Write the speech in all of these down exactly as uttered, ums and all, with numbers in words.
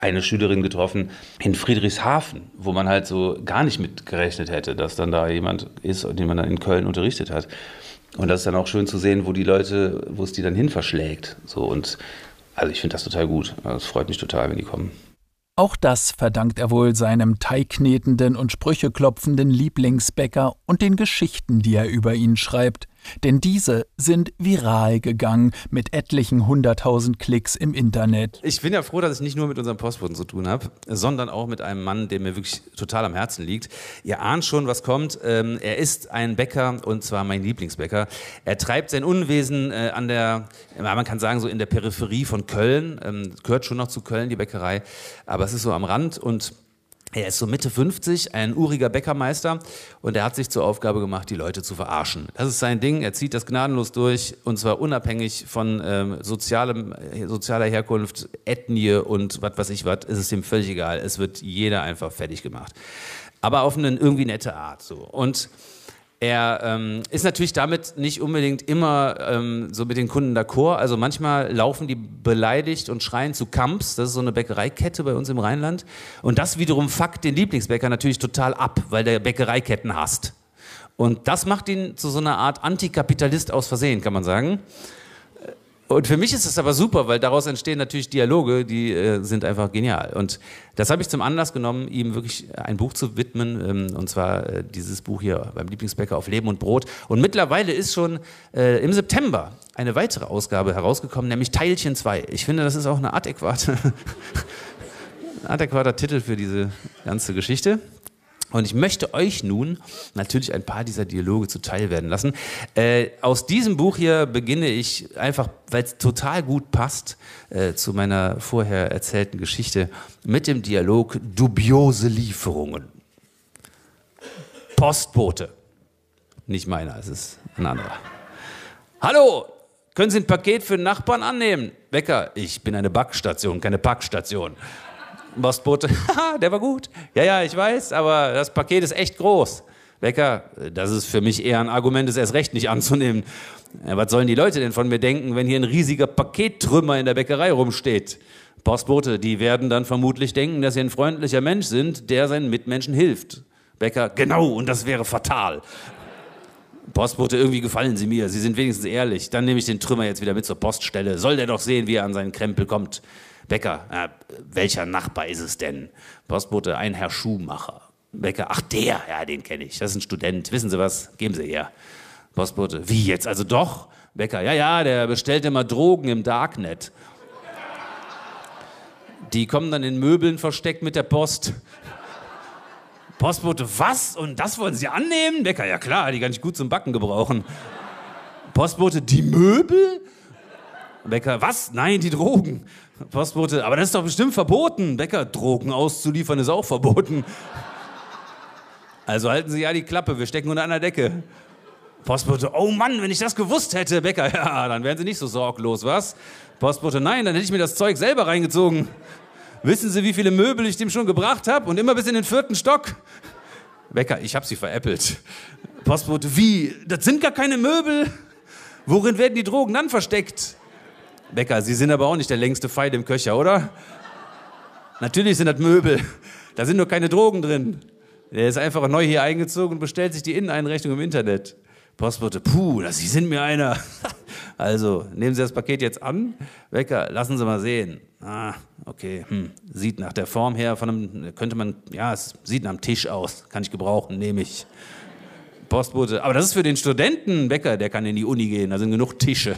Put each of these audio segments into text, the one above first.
eine Schülerin getroffen in Friedrichshafen, wo man halt so gar nicht mit gerechnet hätte, dass dann da jemand ist, den man dann in Köln unterrichtet hat. Und das ist dann auch schön zu sehen, wo die Leute, wo es die dann hin verschlägt. So, und also ich finde das total gut. Es freut mich total, wenn die kommen. Auch das verdankt er wohl seinem teigknetenden und sprücheklopfenden Lieblingsbäcker und den Geschichten, die er über ihn schreibt. Denn diese sind viral gegangen mit etlichen hunderttausend Klicks im Internet. Ich bin ja froh, dass ich nicht nur mit unserem Postboten zu tun habe, sondern auch mit einem Mann, der mir wirklich total am Herzen liegt. Ihr ahnt schon, was kommt. Ähm, er ist ein Bäcker, und zwar mein Lieblingsbäcker. Er treibt sein Unwesen äh, an der, man kann sagen, so in der Peripherie von Köln. Ähm, gehört schon noch zu Köln, die Bäckerei, aber es ist so am Rand, und er ist so Mitte fünfzig, ein uriger Bäckermeister, und er hat sich zur Aufgabe gemacht, die Leute zu verarschen. Das ist sein Ding, er zieht das gnadenlos durch, und zwar unabhängig von ähm, sozialem, sozialer Herkunft, Ethnie und was weiß ich was, ist es ihm völlig egal. Es wird jeder einfach fertig gemacht. Aber auf eine irgendwie nette Art. So. Und er ähm, ist natürlich damit nicht unbedingt immer ähm, so mit den Kunden d'accord. Also manchmal laufen die beleidigt und schreien zu Kamps. Das ist so eine Bäckereikette bei uns im Rheinland. Und das wiederum fuckt den Lieblingsbäcker natürlich total ab, weil der Bäckereiketten hasst. Und das macht ihn zu so einer Art Antikapitalist aus Versehen, kann man sagen. Und für mich ist es aber super, weil daraus entstehen natürlich Dialoge, die äh, sind einfach genial. Und das habe ich zum Anlass genommen, ihm wirklich ein Buch zu widmen, ähm, und zwar äh, dieses Buch hier beim Lieblingsbäcker auf Leben und Brot. Und mittlerweile ist schon äh, im September eine weitere Ausgabe herausgekommen, nämlich Teilchen zwei. Ich finde, das ist auch eine adäquate, ein adäquater Titel für diese ganze Geschichte. Und ich möchte euch nun natürlich ein paar dieser Dialoge zuteil werden lassen. Äh, aus diesem Buch hier beginne ich einfach, weil es total gut passt äh, zu meiner vorher erzählten Geschichte, mit dem Dialog dubiose Lieferungen. Postbote. Nicht meiner, es ist ein anderer. Hallo, können Sie ein Paket für den Nachbarn annehmen? Bäcker, ich bin eine Backstation, keine Packstation. Postbote, haha, der war gut. Ja, ja, ich weiß, aber das Paket ist echt groß. Bäcker, das ist für mich eher ein Argument, es erst recht nicht anzunehmen. Ja, was sollen die Leute denn von mir denken, wenn hier ein riesiger Pakettrümmer in der Bäckerei rumsteht? Postbote, die werden dann vermutlich denken, dass sie ein freundlicher Mensch sind, der seinen Mitmenschen hilft. Bäcker, genau, und das wäre fatal. Postbote, irgendwie gefallen Sie mir, Sie sind wenigstens ehrlich. Dann nehme ich den Trümmer jetzt wieder mit zur Poststelle. Soll der doch sehen, wie er an seinen Krempel kommt. Bäcker, äh, welcher Nachbar ist es denn? Postbote, ein Herr Schuhmacher. Bäcker, ach der, ja, den kenne ich, das ist ein Student. Wissen Sie was, geben Sie her. Postbote, wie jetzt, also doch? Bäcker, ja, ja, der bestellt immer Drogen im Darknet. Die kommen dann in Möbeln versteckt mit der Post. Postbote, was? Und das wollen Sie annehmen? Bäcker, ja klar, die kann ich gut zum Backen gebrauchen. Postbote, die Möbel? Bäcker, was? Nein, die Drogen. Postbote, aber das ist doch bestimmt verboten. Bäcker, Drogen auszuliefern ist auch verboten. Also halten Sie ja die Klappe, wir stecken unter einer Decke. Postbote, oh Mann, wenn ich das gewusst hätte. Bäcker, ja, dann wären Sie nicht so sorglos, was? Postbote, nein, dann hätte ich mir das Zeug selber reingezogen. Wissen Sie, wie viele Möbel ich dem schon gebracht habe? Und immer bis in den vierten Stock. Bäcker, ich habe sie veräppelt. Postbote, wie? Das sind gar keine Möbel. Worin werden die Drogen dann versteckt? Bäcker, Sie sind aber auch nicht der längste Pfeil im Köcher, oder? Natürlich sind das Möbel. Da sind nur keine Drogen drin. Der ist einfach neu hier eingezogen und bestellt sich die Inneneinrichtung im Internet. Postbote, puh, Sie sind mir einer. Also, nehmen Sie das Paket jetzt an. Bäcker, lassen Sie mal sehen. Ah, okay, hm. Sieht nach der Form her von einem, könnte man, ja, es sieht nach einem Tisch aus. Kann ich gebrauchen, nehme ich. Postbote, aber das ist für den Studenten. Bäcker, der kann in die Uni gehen, da sind genug Tische.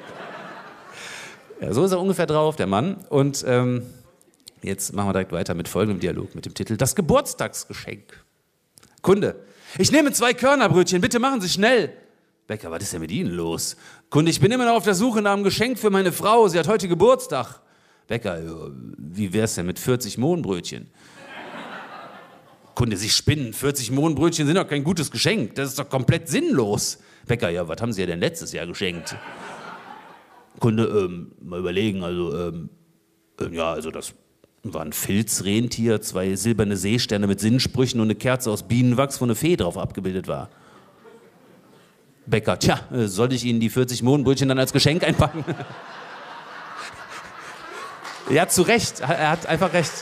Ja, so ist er ungefähr drauf, der Mann. Und ähm, jetzt machen wir direkt weiter mit folgendem Dialog mit dem Titel Das Geburtstagsgeschenk. Kunde, ich nehme zwei Körnerbrötchen, bitte machen Sie schnell. Bäcker, was ist denn mit Ihnen los? Kunde, ich bin immer noch auf der Suche nach einem Geschenk für meine Frau, sie hat heute Geburtstag. Bäcker, wie wär's denn mit vierzig Mohnbrötchen? Kunde, Sie spinnen, vierzig Mohnbrötchen sind doch kein gutes Geschenk, das ist doch komplett sinnlos. Bäcker, ja, was haben Sie ja denn letztes Jahr geschenkt? Kunde, ähm, mal überlegen, also, ähm, äh, ja, also das war ein Filzrentier, zwei silberne Seesterne mit Sinnsprüchen und eine Kerze aus Bienenwachs, wo eine Fee drauf abgebildet war. Bäcker, tja, äh, soll ich Ihnen die vierzig Mohnbrötchen dann als Geschenk einpacken? Ja, zu Recht. Er hat einfach recht.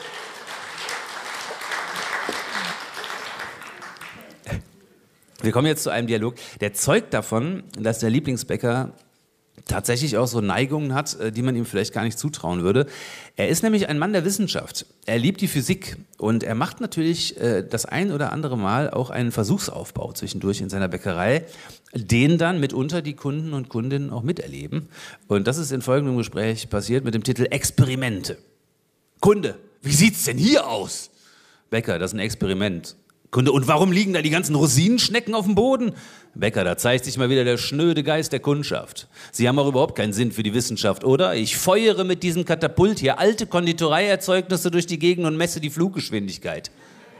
Wir kommen jetzt zu einem Dialog, der zeugt davon, dass der Lieblingsbäcker tatsächlich auch so Neigungen hat, die man ihm vielleicht gar nicht zutrauen würde. Er ist nämlich ein Mann der Wissenschaft. Er liebt die Physik und er macht natürlich äh, das ein oder andere Mal auch einen Versuchsaufbau zwischendurch in seiner Bäckerei, den dann mitunter die Kunden und Kundinnen auch miterleben. Und das ist in folgendem Gespräch passiert mit dem Titel Experimente. Kunde, wie sieht's denn hier aus? Bäcker, das ist ein Experiment. Kunde, und warum liegen da die ganzen Rosinenschnecken auf dem Boden? Bäcker, da zeigt sich mal wieder der schnöde Geist der Kundschaft. Sie haben auch überhaupt keinen Sinn für die Wissenschaft, oder? Ich feuere mit diesem Katapult hier alte Konditoreierzeugnisse durch die Gegend und messe die Fluggeschwindigkeit.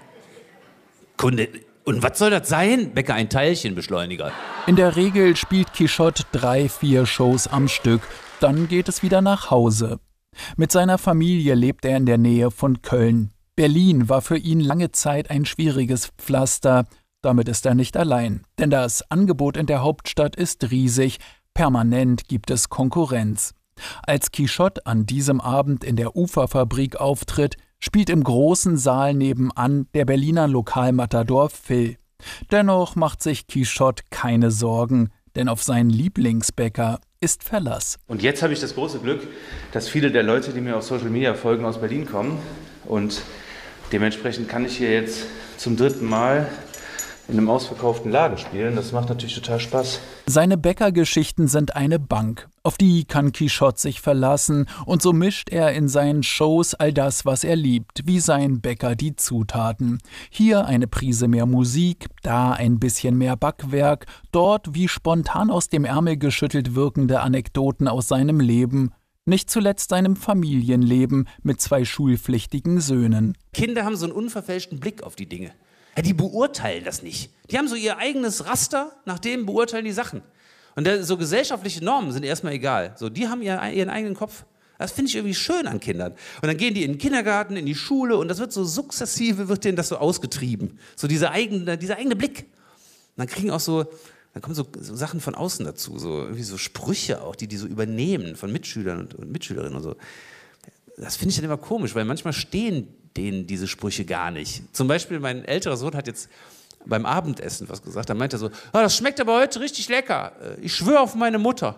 Kunde, und was soll das sein? Bäcker, ein Teilchenbeschleuniger. In der Regel spielt Quichotte drei, vier Shows am Stück. Dann geht es wieder nach Hause. Mit seiner Familie lebt er in der Nähe von Köln. Berlin war für ihn lange Zeit ein schwieriges Pflaster. Damit ist er nicht allein, denn das Angebot in der Hauptstadt ist riesig. Permanent gibt es Konkurrenz. Als Quichotte an diesem Abend in der Uferfabrik auftritt, spielt im großen Saal nebenan der Berliner Lokalmatador Phil. Dennoch macht sich Quichotte keine Sorgen, denn auf seinen Lieblingsbäcker ist Verlass. Und jetzt habe ich das große Glück, dass viele der Leute, die mir auf Social Media folgen, aus Berlin kommen. Und dementsprechend kann ich hier jetzt zum dritten Mal in einem ausverkauften Laden spielen. Das macht natürlich total Spaß. Seine Bäckergeschichten sind eine Bank. Auf die kann Quichotte sich verlassen. Und so mischt er in seinen Shows all das, was er liebt, wie sein Bäcker die Zutaten. Hier eine Prise mehr Musik, da ein bisschen mehr Backwerk, dort wie spontan aus dem Ärmel geschüttelt wirkende Anekdoten aus seinem Leben. Nicht zuletzt seinem Familienleben mit zwei schulpflichtigen Söhnen. Kinder haben so einen unverfälschten Blick auf die Dinge. Ja, die beurteilen das nicht. Die haben so ihr eigenes Raster, nach dem beurteilen die Sachen. Und da, so gesellschaftliche Normen sind erstmal egal. So, die haben ihren, ihren eigenen Kopf. Das finde ich irgendwie schön an Kindern. Und dann gehen die in den Kindergarten, in die Schule und das wird so sukzessive, wird denen das so ausgetrieben. So dieser eigene, dieser eigene Blick. Und dann kriegen auch so, dann kommen so, so Sachen von außen dazu, so irgendwie so Sprüche auch, die die so übernehmen von Mitschülern und, und Mitschülerinnen und so. Das finde ich dann immer komisch, weil manchmal stehen denen diese Sprüche gar nicht. Zum Beispiel mein älterer Sohn hat jetzt beim Abendessen was gesagt, da meinte er so, oh, das schmeckt aber heute richtig lecker, ich schwöre auf meine Mutter.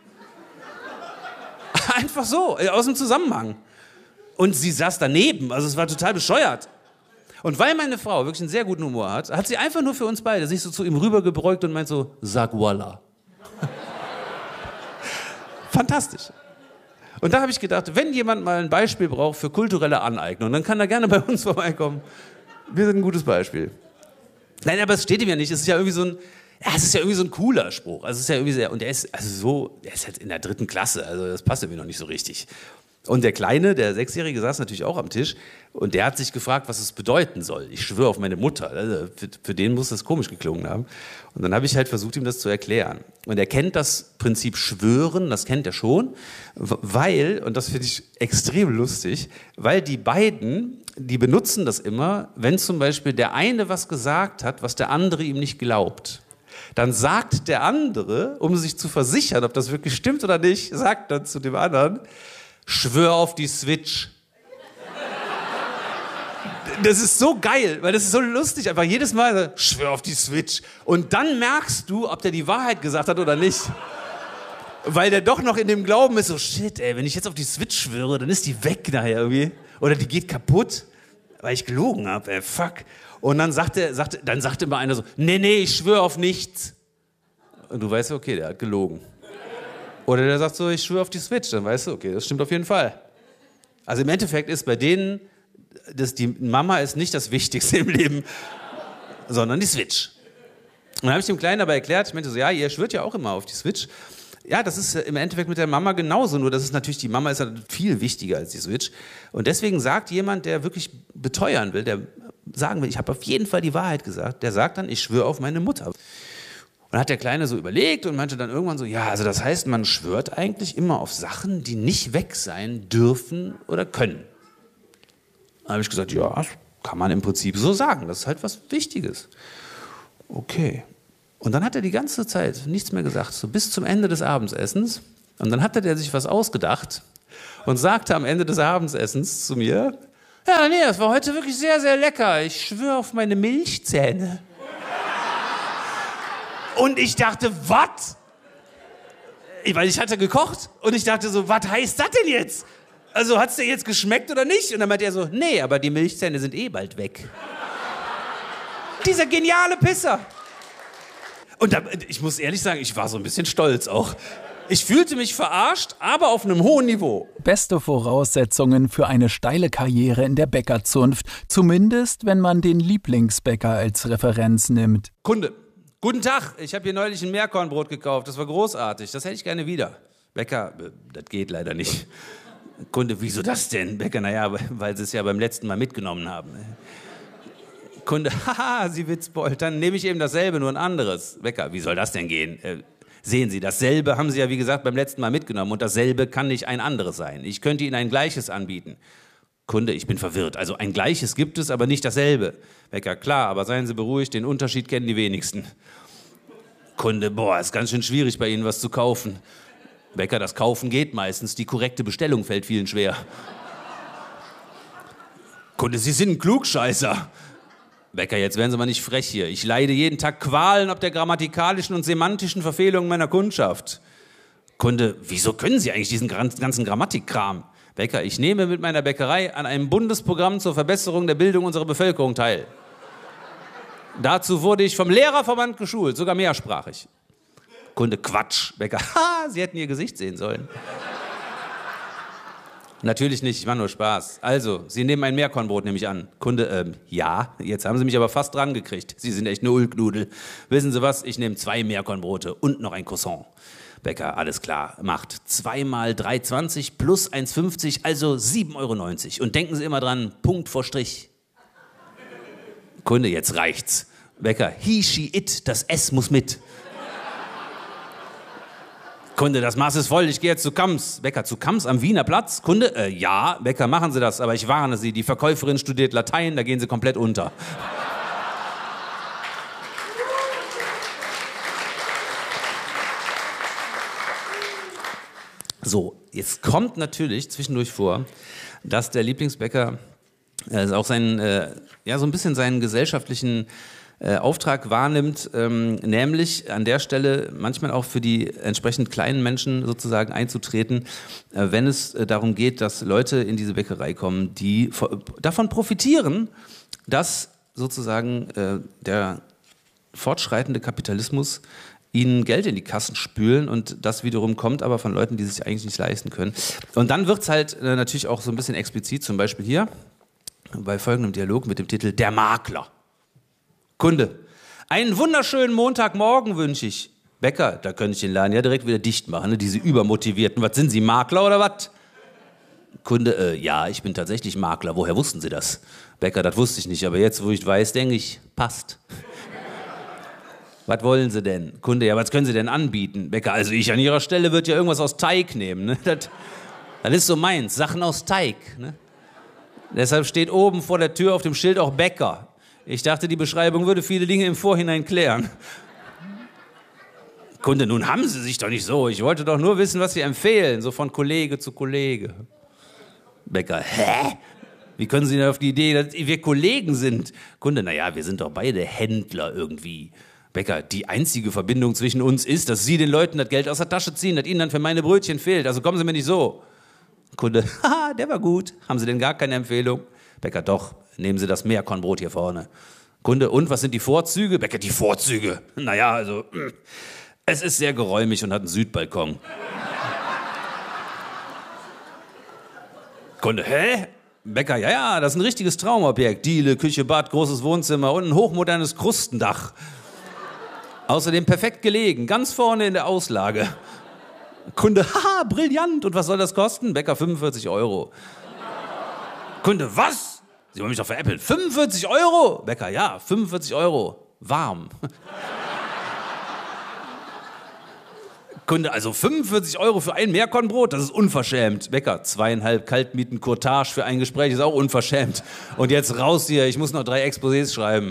Einfach so, aus dem Zusammenhang. Und sie saß daneben, also es war total bescheuert. Und weil meine Frau wirklich einen sehr guten Humor hat, hat sie einfach nur für uns beide sich so zu ihm rübergebeugt und meint so, sag voila. Fantastisch. Und da habe ich gedacht, wenn jemand mal ein Beispiel braucht für kulturelle Aneignung, dann kann er gerne bei uns vorbeikommen. Wir sind ein gutes Beispiel. Nein, aber es steht ihm ja nicht. Es ist ja irgendwie so ein, ja, es ist ja irgendwie so ein cooler Spruch. Also es ist ja irgendwie sehr, und er ist also so, er ist jetzt in der dritten Klasse, also das passt irgendwie noch nicht so richtig. Und der Kleine, der Sechsjährige, saß natürlich auch am Tisch und der hat sich gefragt, was es bedeuten soll. Ich schwöre auf meine Mutter. Also für, für den muss das komisch geklungen haben. Und dann habe ich halt versucht, ihm das zu erklären. Und er kennt das Prinzip Schwören, das kennt er schon, weil, und das finde ich extrem lustig, weil die beiden, die benutzen das immer, wenn zum Beispiel der eine was gesagt hat, was der andere ihm nicht glaubt. Dann sagt der andere, um sich zu versichern, ob das wirklich stimmt oder nicht, sagt dann zu dem anderen, schwör auf die Switch. Das ist so geil, weil das ist so lustig. Einfach jedes Mal, schwör auf die Switch. Und dann merkst du, ob der die Wahrheit gesagt hat oder nicht. Weil der doch noch in dem Glauben ist, so shit, ey, wenn ich jetzt auf die Switch schwöre, dann ist die weg nachher irgendwie. Oder die geht kaputt, weil ich gelogen habe, ey, fuck. Und dann sagte, sagte, dann sagte immer einer so, nee, nee, ich schwöre auf nichts. Und du weißt, okay, der hat gelogen. Oder der sagt so, ich schwöre auf die Switch. Dann weißt du, okay, das stimmt auf jeden Fall. Also im Endeffekt ist bei denen, dass die Mama ist nicht das Wichtigste im Leben, sondern die Switch. Und dann habe ich dem Kleinen aber erklärt, ich meinte so, ja, ihr schwört ja auch immer auf die Switch. Ja, das ist im Endeffekt mit der Mama genauso, nur das ist natürlich, die Mama ist ja viel wichtiger als die Switch. Und deswegen sagt jemand, der wirklich beteuern will, der sagen will, ich habe auf jeden Fall die Wahrheit gesagt, der sagt dann, ich schwöre auf meine Mutter. Und dann hat der Kleine so überlegt und meinte dann irgendwann so, ja, also das heißt, man schwört eigentlich immer auf Sachen, die nicht weg sein dürfen oder können. Dann habe ich gesagt, ja, das kann man im Prinzip so sagen, das ist halt was Wichtiges. Okay. Und dann hat er die ganze Zeit nichts mehr gesagt, so bis zum Ende des Abendessens. Und dann hatte der sich was ausgedacht, und sagte am Ende des Abendsessens zu mir, ja, nee, das war heute wirklich sehr, sehr lecker. Ich schwöre auf meine Milchzähne. Und ich dachte, was? Weil ich hatte gekocht und ich dachte so, was heißt das denn jetzt? Also hat's dir jetzt geschmeckt oder nicht? Und dann meinte er so, nee, aber die Milchzähne sind eh bald weg. Dieser geniale Pisser. Und da, ich muss ehrlich sagen, ich war so ein bisschen stolz auch. Ich fühlte mich verarscht, aber auf einem hohen Niveau. Beste Voraussetzungen für eine steile Karriere in der Bäckerzunft. Zumindest, wenn man den Lieblingsbäcker als Referenz nimmt. Kunde, guten Tag, ich habe hier neulich ein Meerkornbrot gekauft. Das war großartig, das hätte ich gerne wieder. Bäcker, das geht leider nicht. Kunde, wieso das denn? Bäcker, naja, weil sie es ja beim letzten Mal mitgenommen haben. Kunde, haha, Sie Witzbold, dann nehme ich eben dasselbe, nur ein anderes. Bäcker, wie soll das denn gehen? Äh, sehen Sie, dasselbe haben Sie ja, wie gesagt, beim letzten Mal mitgenommen und dasselbe kann nicht ein anderes sein. Ich könnte Ihnen ein gleiches anbieten. Kunde, ich bin verwirrt. Also ein gleiches gibt es, aber nicht dasselbe. Bäcker, klar, aber seien Sie beruhigt, den Unterschied kennen die wenigsten. Kunde, boah, ist ganz schön schwierig bei Ihnen was zu kaufen. Bäcker, das Kaufen geht meistens, die korrekte Bestellung fällt vielen schwer. Kunde, Sie sind ein Klugscheißer. Bäcker, jetzt werden Sie mal nicht frech hier. Ich leide jeden Tag Qualen ob der grammatikalischen und semantischen Verfehlungen meiner Kundschaft. Kunde, wieso können Sie eigentlich diesen ganzen Grammatikkram? Bäcker, ich nehme mit meiner Bäckerei an einem Bundesprogramm zur Verbesserung der Bildung unserer Bevölkerung teil. Dazu wurde ich vom Lehrerverband geschult, sogar mehrsprachig. Kunde, Quatsch. Bäcker, ha, Sie hätten Ihr Gesicht sehen sollen. Natürlich nicht, ich mache nur Spaß. Also, Sie nehmen ein Meerkornbrot, nehme ich an. Kunde, ähm, ja, jetzt haben Sie mich aber fast dran gekriegt. Sie sind echt eine Ulknudel. Wissen Sie was, ich nehme zwei Meerkornbrote und noch ein Croissant. Bäcker, alles klar, macht zwei mal drei zwanzig plus eins fünfzig, also sieben Euro neunzig. Und denken Sie immer dran, Punkt vor Strich. Kunde, jetzt reicht's. Bäcker, he, she, it, das S muss mit. Kunde, das Maß ist voll, ich gehe jetzt zu Kamms. Bäcker, zu Kamms am Wiener Platz? Kunde, äh, ja, Bäcker, machen Sie das, aber ich warne Sie, die Verkäuferin studiert Latein, da gehen Sie komplett unter. So, jetzt kommt natürlich zwischendurch vor, dass der Lieblingsbäcker äh, auch seinen, äh, ja, so ein bisschen seinen gesellschaftlichen Äh, Auftrag wahrnimmt, ähm, nämlich an der Stelle manchmal auch für die entsprechend kleinen Menschen sozusagen einzutreten, äh, wenn es äh, darum geht, dass Leute in diese Bäckerei kommen, die davon profitieren, dass sozusagen äh, der fortschreitende Kapitalismus ihnen Geld in die Kassen spülen und das wiederum kommt aber von Leuten, die sich eigentlich nicht leisten können. Und dann wird es halt äh, natürlich auch so ein bisschen explizit, zum Beispiel hier bei folgendem Dialog mit dem Titel Der Makler. Kunde, einen wunderschönen Montagmorgen wünsche ich. Bäcker, da könnte ich den Laden ja direkt wieder dicht machen, ne? Diese Übermotivierten. Was sind Sie, Makler oder was? Kunde, äh, ja, ich bin tatsächlich Makler. Woher wussten Sie das? Bäcker, das wusste ich nicht, aber jetzt, wo ich weiß, denke ich, passt. Was wollen Sie denn? Kunde, ja, was können Sie denn anbieten? Bäcker, also ich an Ihrer Stelle würde ja irgendwas aus Teig nehmen. Ne? Das, das ist so meins, Sachen aus Teig. Ne? Deshalb steht oben vor der Tür auf dem Schild auch Bäcker. Ich dachte, die Beschreibung würde viele Dinge im Vorhinein klären. Kunde, nun haben Sie sich doch nicht so. Ich wollte doch nur wissen, was Sie empfehlen, so von Kollege zu Kollege. Bäcker, hä? Wie können Sie denn auf die Idee, dass wir Kollegen sind? Kunde, naja, wir sind doch beide Händler irgendwie. Bäcker, die einzige Verbindung zwischen uns ist, dass Sie den Leuten das Geld aus der Tasche ziehen, das Ihnen dann für meine Brötchen fehlt. Also kommen Sie mir nicht so. Kunde, haha, der war gut. Haben Sie denn gar keine Empfehlung? Bäcker, doch. Nehmen Sie das Meerkornbrot hier vorne. Kunde, und was sind die Vorzüge? Bäcker, die Vorzüge. Naja, also, es ist sehr geräumig und hat einen Südbalkon. Kunde, hä? Bäcker, ja, ja, das ist ein richtiges Traumobjekt. Diele, Küche, Bad, großes Wohnzimmer und ein hochmodernes Krustendach. Außerdem perfekt gelegen, ganz vorne in der Auslage. Kunde, haha, brillant. Und was soll das kosten? Bäcker, fünfundvierzig Euro. Kunde, was? Sie wollen mich doch veräppeln. fünfundvierzig Euro? Bäcker, ja, fünfundvierzig Euro. Warm. Kunde, also fünfundvierzig Euro für ein Meerkornbrot? Das ist unverschämt. Bäcker, zweieinhalb Kaltmieten Courtage für ein Gespräch ist auch unverschämt. Und jetzt raus hier, ich muss noch drei Exposés schreiben.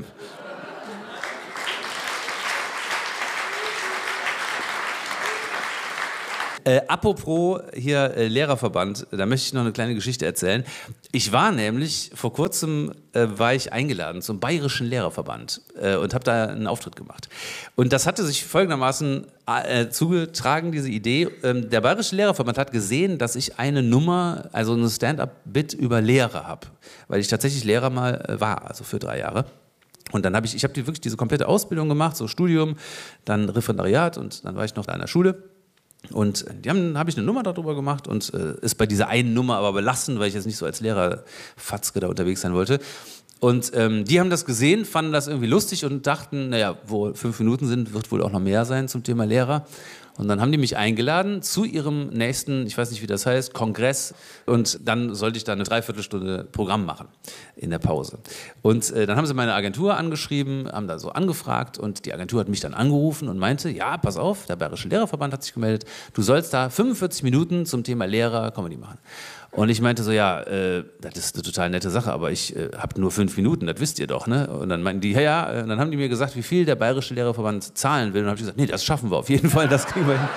Äh, apropos hier äh, Lehrerverband, da möchte ich noch eine kleine Geschichte erzählen. Ich war nämlich, vor kurzem äh, war ich eingeladen zum Bayerischen Lehrerverband äh, und habe da einen Auftritt gemacht. Und das hatte sich folgendermaßen äh, zugetragen, diese Idee. Ähm, der Bayerische Lehrerverband hat gesehen, dass ich eine Nummer, also eine Stand-up-Bit über Lehrer habe, weil ich tatsächlich Lehrer mal äh, war, also für drei Jahre. Und dann habe ich, ich habe die, wirklich diese komplette Ausbildung gemacht, so Studium, dann Referendariat und dann war ich noch da in der Schule. Und die haben, habe ich eine Nummer darüber gemacht und äh, ist bei dieser einen Nummer aber belassen, weil ich jetzt nicht so als Lehrerfatzke da unterwegs sein wollte. Und ähm, die haben das gesehen, fanden das irgendwie lustig und dachten, naja, wo fünf Minuten sind, wird wohl auch noch mehr sein zum Thema Lehrer. Und dann haben die mich eingeladen zu ihrem nächsten, ich weiß nicht, wie das heißt, Kongress. Und dann sollte ich da eine Dreiviertelstunde Programm machen in der Pause. Und äh, dann haben sie meine Agentur angeschrieben, haben da so angefragt und die Agentur hat mich dann angerufen und meinte, ja, pass auf, der Bayerische Lehrerverband hat sich gemeldet, du sollst da fünfundvierzig Minuten zum Thema Lehrer Comedy machen. Und ich meinte so, ja, äh, das ist eine total nette Sache, aber ich äh, habe nur fünf Minuten, das wisst ihr doch, ne? Und dann meinten die, ja, ja, und dann haben die mir gesagt, wie viel der Bayerische Lehrerverband zahlen will. Und dann habe ich gesagt, nee, das schaffen wir auf jeden Fall, das kriegen wir hin.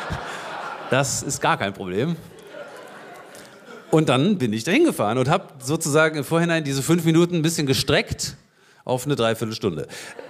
Das ist gar kein Problem. Und dann bin ich da hingefahren und habe sozusagen im Vorhinein diese fünf Minuten ein bisschen gestreckt auf eine Dreiviertelstunde.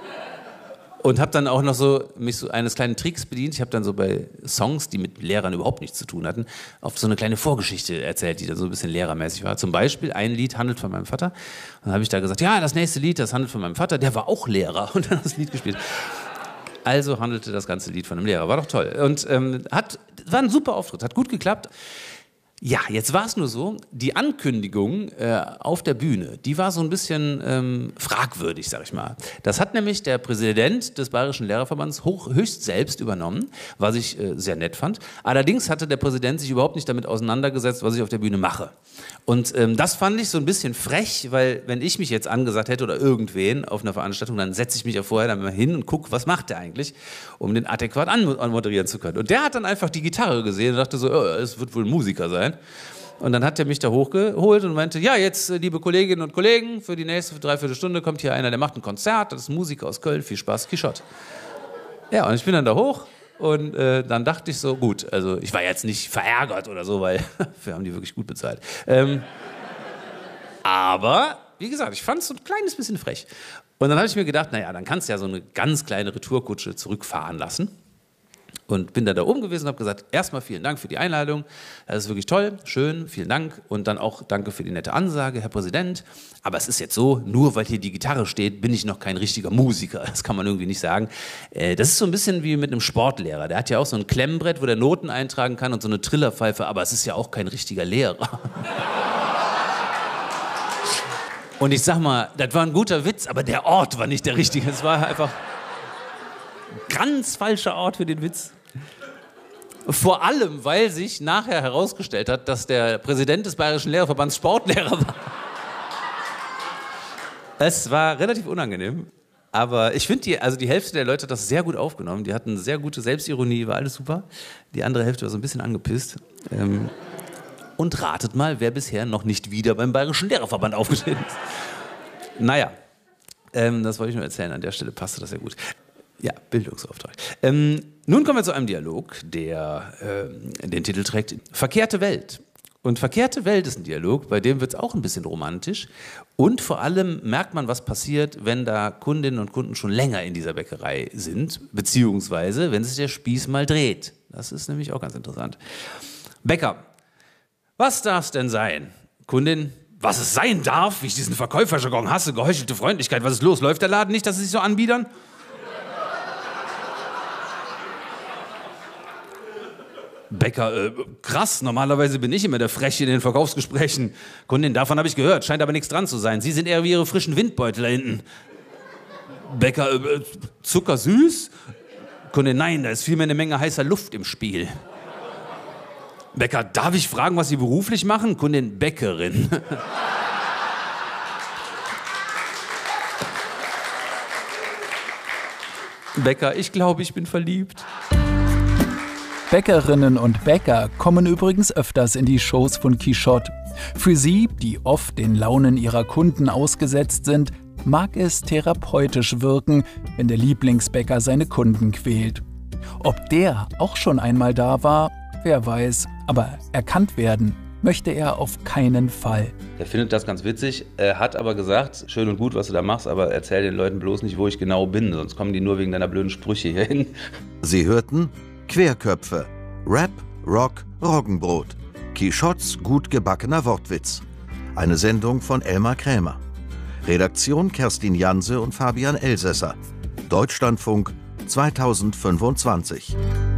Und habe dann auch noch so mich so eines kleinen Tricks bedient. Ich habe dann so bei Songs, die mit Lehrern überhaupt nichts zu tun hatten, auf so eine kleine Vorgeschichte erzählt, die dann so ein bisschen lehrermäßig war. Zum Beispiel, ein Lied handelt von meinem Vater. Und dann habe ich da gesagt, ja, das nächste Lied, das handelt von meinem Vater, der war auch Lehrer. Und dann hat das Lied gespielt. Also handelte das ganze Lied von einem Lehrer. War doch toll. Und ähm, hat, war ein super Auftritt, hat gut geklappt. Ja, jetzt war es nur so, die Ankündigung äh, auf der Bühne, die war so ein bisschen ähm, fragwürdig, sag ich mal. Das hat nämlich der Präsident des Bayerischen Lehrerverbands hoch, höchst selbst übernommen, was ich äh, sehr nett fand. Allerdings hatte der Präsident sich überhaupt nicht damit auseinandergesetzt, was ich auf der Bühne mache. Und ähm, das fand ich so ein bisschen frech, weil wenn ich mich jetzt angesagt hätte oder irgendwen auf einer Veranstaltung, dann setze ich mich ja vorher dann mal hin und gucke, was macht der eigentlich, um den adäquat anmoderieren zu können. Und der hat dann einfach die Gitarre gesehen und dachte so, oh, es wird wohl ein Musiker sein. Und dann hat er mich da hochgeholt und meinte, ja, jetzt, liebe Kolleginnen und Kollegen, für die nächste Dreiviertelstunde kommt hier einer, der macht ein Konzert, das ist ein Musiker aus Köln, viel Spaß, Quichotte. Ja, und ich bin dann da hoch und äh, dann dachte ich so, gut, also ich war jetzt nicht verärgert oder so, weil wir haben die wirklich gut bezahlt. Ähm, aber, wie gesagt, ich fand es so ein kleines bisschen frech. Und dann habe ich mir gedacht, naja, dann kannst du ja so eine ganz kleine Retourkutsche zurückfahren lassen. Und bin dann da oben gewesen und habe gesagt, erstmal vielen Dank für die Einladung, das ist wirklich toll, schön, vielen Dank und dann auch danke für die nette Ansage, Herr Präsident. Aber es ist jetzt so, nur weil hier die Gitarre steht, bin ich noch kein richtiger Musiker, das kann man irgendwie nicht sagen. Das ist so ein bisschen wie mit einem Sportlehrer, der hat ja auch so ein Klemmbrett, wo der Noten eintragen kann und so eine Trillerpfeife, aber es ist ja auch kein richtiger Lehrer. Und ich sag mal, das war ein guter Witz, aber der Ort war nicht der richtige, es war einfach ein ganz falscher Ort für den Witz. Vor allem, weil sich nachher herausgestellt hat, dass der Präsident des Bayerischen Lehrerverbands Sportlehrer war. Es war relativ unangenehm, aber ich finde, die, also die Hälfte der Leute hat das sehr gut aufgenommen. Die hatten sehr gute Selbstironie, war alles super. Die andere Hälfte war so ein bisschen angepisst. Ähm, und ratet mal, wer bisher noch nicht wieder beim Bayerischen Lehrerverband aufgetreten ist. Naja, ähm, das wollte ich nur erzählen. An der Stelle passte das ja gut. Ja, Bildungsauftrag. Ähm, nun kommen wir zu einem Dialog, der äh, den Titel trägt Verkehrte Welt. Und Verkehrte Welt ist ein Dialog, bei dem wird es auch ein bisschen romantisch. Und vor allem merkt man, was passiert, wenn da Kundinnen und Kunden schon länger in dieser Bäckerei sind, beziehungsweise wenn sich der Spieß mal dreht. Das ist nämlich auch ganz interessant. Bäcker, was darf's denn sein? Kundin, was es sein darf, wie ich diesen Verkäuferjargon hasse, geheuchelte Freundlichkeit, was ist los? Läuft der Laden nicht, dass sie sich so anbiedern? Bäcker, äh, krass, normalerweise bin ich immer der Freche in den Verkaufsgesprächen. Kundin, davon habe ich gehört, scheint aber nichts dran zu sein. Sie sind eher wie Ihre frischen Windbeutel da hinten. Bäcker, äh, zuckersüß? Kundin, nein, da ist vielmehr eine Menge heißer Luft im Spiel. Bäcker, darf ich fragen, was Sie beruflich machen? Kundin, Bäckerin. Bäcker, ich glaube, ich bin verliebt. Bäckerinnen und Bäcker kommen übrigens öfters in die Shows von Quichotte. Für sie, die oft den Launen ihrer Kunden ausgesetzt sind, mag es therapeutisch wirken, wenn der Lieblingsbäcker seine Kunden quält. Ob der auch schon einmal da war, Wer weiß, aber erkannt werden möchte er auf keinen Fall. Er findet das ganz witzig, er hat aber gesagt, schön und gut, was du da machst, aber erzähl den Leuten bloß nicht, wo ich genau bin, sonst kommen die nur wegen deiner blöden Sprüche hier hin. Sie hörten Querköpfe, Rap, Rock, Roggenbrot, Quichottes gut gebackener Wortwitz. Eine Sendung von Elmar Krämer. Redaktion Kerstin Janse und Fabian Elsässer. Deutschlandfunk zweitausendfünfundzwanzig.